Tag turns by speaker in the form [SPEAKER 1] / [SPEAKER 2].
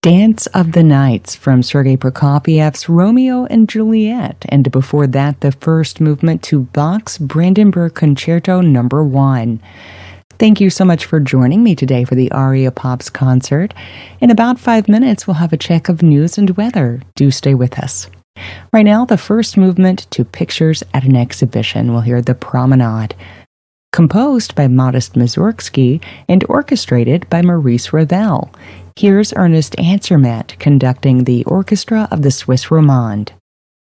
[SPEAKER 1] Dance of the Nights from Sergei Prokofiev's Romeo and Juliet, and before that, the first movement to Bach's Brandenburg Concerto No. 1. Thank you so much for joining me today for the Aria Pops concert. In about 5 minutes, we'll have a check of news and weather. Do stay with us. Right now, the first movement to Pictures at an Exhibition. We'll hear The Promenade, composed by Modest Mussorgsky and orchestrated by Maurice Ravel. Here's Ernest Ansermet conducting the orchestra of the Swiss Romande.